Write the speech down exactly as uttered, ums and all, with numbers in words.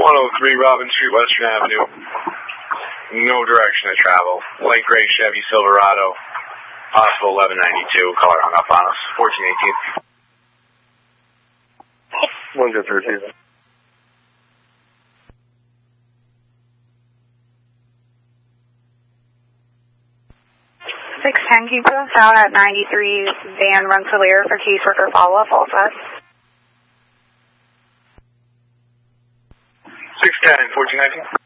one oh three Robin Street, Western Avenue. No direction to travel. Light gray Chevy Silverado. Possible eleven ninety-two. Caller hung up on us. fourteen eighteen. one good thirteen. six ten, can you put us out at ninety-three Van Rensselaer for caseworker follow-up also? six ten, fourteen nineteen.